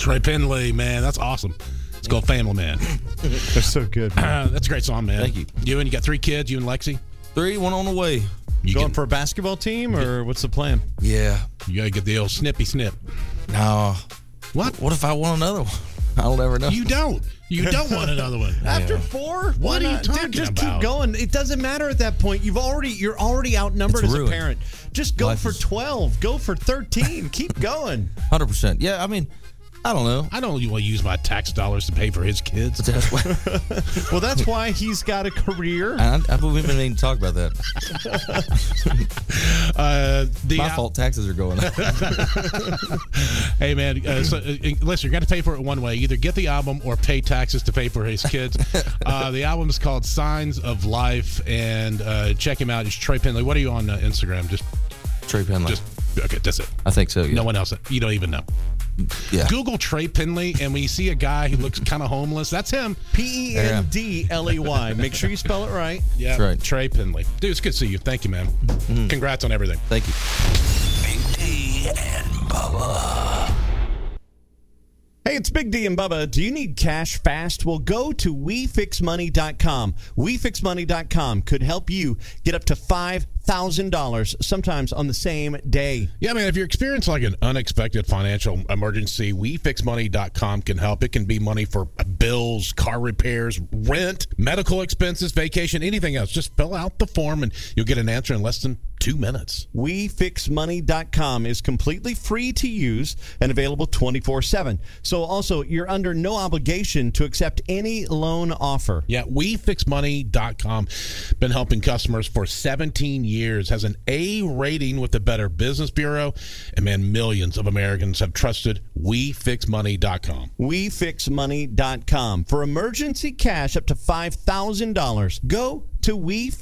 Trey Pendley, man, that's awesome. Let's go Family Man. They're so good, man. That's a great song, man. Thank you. You got 3 kids, you and Lexi? 3, 1 on the way. You Going for a basketball team, or what's the plan? Yeah. You got to get the old snippy snip. No. What? What if I want another one? I'll never know. You don't. You don't want another one. After 4? What are you Dude, talking just about? keep going. It doesn't matter at that point. You're already outnumbered It's as a ruined. parent. Just go Life for is- 12. Go for 13. Keep going. 100%. Yeah, I mean, I don't know. I don't want to use my tax dollars to pay for his kids. But that's why, Well, that's why he's got a career. I believe we haven't even talked about that. My fault. Taxes are going up. Hey, man, listen, you got to pay for it one way. Either get the album or pay taxes to pay for his kids. The album is called Signs of Life, and check him out. It's Trey Pendley. What are you on Instagram? Just Trey Pendley. okay, that's it. I think so, yeah. No one else. You don't even know. Yeah. Google Trey Pendley, and when you see a guy who looks kind of homeless, that's him. Pendley. Make sure you spell it right. Yeah, That's right. Trey Pendley. Dude, it's good to see you. Thank you, man. Congrats on everything. Thank you. Big D and Bubba. Hey, it's Big D and Bubba. Do you need cash fast? Well, go to WeFixMoney.com. WeFixMoney.com could help you get up to $5,000, sometimes on the same day. Yeah, man, if you're experiencing like an unexpected financial emergency, WeFixMoney.com can help. It can be money for bills, car repairs, rent, medical expenses, vacation, anything else. Just fill out the form and you'll get an answer in less than 2 minutes. WeFixMoney.com is completely free to use and available 24/7. So also, you're under no obligation to accept any loan offer. Yeah, WeFixMoney.com. Been helping customers for 17 years. Has an A rating with the Better Business Bureau. And, man, millions of Americans have trusted WeFixMoney.com. WeFixMoney.com. For emergency cash up to $5,000, go to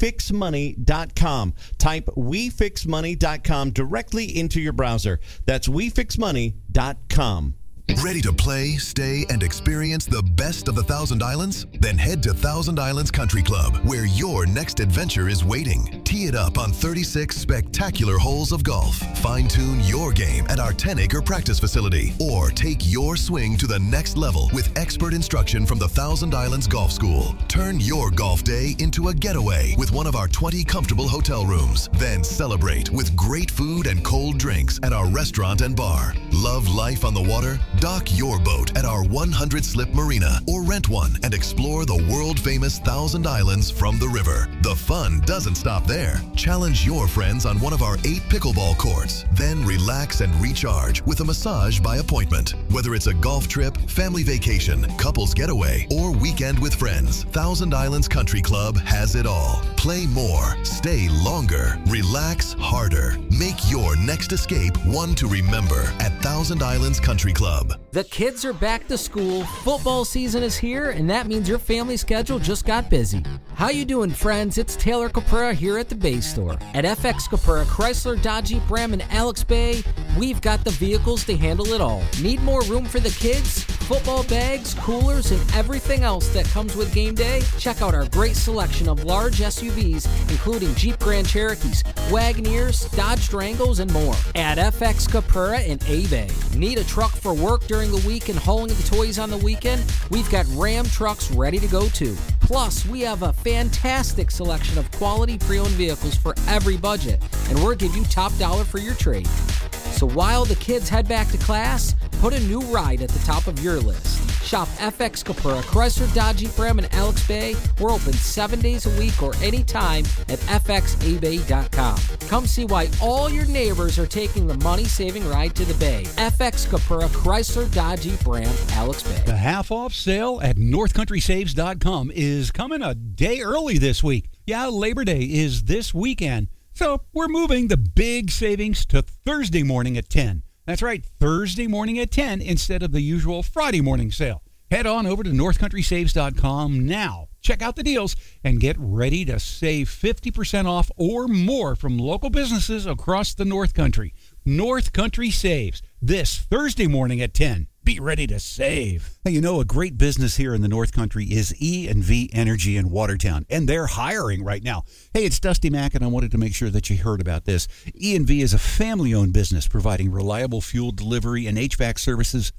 WeFixMoney.com. Type WeFixMoney.com directly into your browser. That's WeFixMoney.com. Ready to play, stay, and experience the best of the Thousand Islands? Then head to Thousand Islands Country Club, where your next adventure is waiting. Tee it up on 36 spectacular holes of golf. Fine-tune your game at our 10-acre practice facility, or take your swing to the next level with expert instruction from the Thousand Islands Golf School. Turn your golf day into a getaway with one of our 20 comfortable hotel rooms. Then celebrate with great food and cold drinks at our restaurant and bar. Love life on the water? Dock your boat at our 100 Slip Marina or rent one and explore the world-famous Thousand Islands from the river. The fun doesn't stop there. Challenge your friends on one of our 8 pickleball courts. Then relax and recharge with a massage by appointment. Whether it's a golf trip, family vacation, couples getaway, or weekend with friends, Thousand Islands Country Club has it all. Play more, stay longer, relax harder. Make your next escape one to remember at Thousand Islands Country Club. The kids are back to school, football season is here, and that means your family schedule just got busy. How you doing, friends? It's Taylor Caprera here at the Bay Store. At FX Caprera, Chrysler, Dodge, Jeep, Ram, and Alex Bay, we've got the vehicles to handle it all. Need more room for the kids? Football bags, coolers, and everything else that comes with game day? Check out our great selection of large SUVs, including Jeep Grand Cherokees, Wagoneers, Dodge Durangos, and more. At FX Caprera in A-Bay. Need a truck for work during the week and hauling the toys on the weekend? We've got Ram trucks ready to go too. Plus, we have a fantastic selection of quality pre-owned vehicles for every budget, and we'll give you top dollar for your trade. So while the kids head back to class, put a new ride at the top of your list. Shop FX Caprera, Chrysler, Dodge, Jeep, Ram, and Alex Bay. We're open 7 days a week or anytime at fxabay.com. Come see why all your neighbors are taking the money-saving ride to the Bay. FX Caprera, Chrysler, Dodge, Jeep, Ram, Alex Bay. The half-off sale at NorthCountrySaves.com is coming a day early this week. Yeah, Labor Day is this weekend. So we're moving the big savings to Thursday morning at 10. That's right, Thursday morning at 10 instead of the usual Friday morning sale. Head on over to NorthCountrySaves.com now. Check out the deals and get ready to save 50% off or more from local businesses across the North Country. North Country Saves, this Thursday morning at 10. Be ready to save. Hey, you know, a great business here in the North Country is E&V Energy in Watertown, and they're hiring right now. Hey, it's Dusty Mack, and I wanted to make sure that you heard about this. E&V is a family-owned business providing reliable fuel delivery and HVAC services